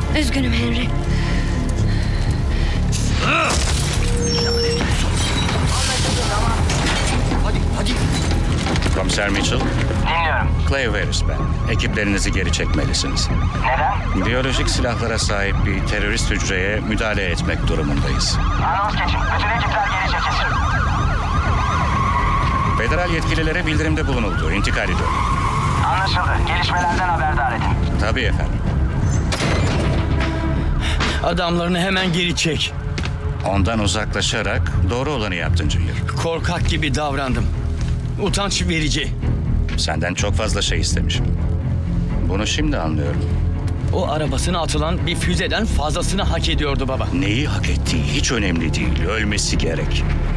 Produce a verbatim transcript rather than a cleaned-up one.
Üzgünüm Henry. Hadi, hadi. Komiser Mitchell, Dinliyorum. Clay Harris ben. Ekiplerinizi geri çekmelisiniz. Neden? Biyolojik silahlara sahip bir terörist hücreye müdahale etmek durumundayız. Anons geçin. Bütün ekipler geri çekilsin. Federal yetkililere bildirimde bulunuldu. İntikal ediyor. Anlaşıldı. Gelişmelerden haberdar edin. Tabii efendim. Adamlarını hemen geri çek. Ondan uzaklaşarak doğru olanı yaptın Junior. Korkak gibi davrandım. Utanç verici. Senden çok fazla şey istemişim. Bunu şimdi anlıyorum. O arabasına atılan bir füzeden fazlasını hak ediyordu baba. Neyi hak ettiği hiç önemli değil. Ölmesi gerek.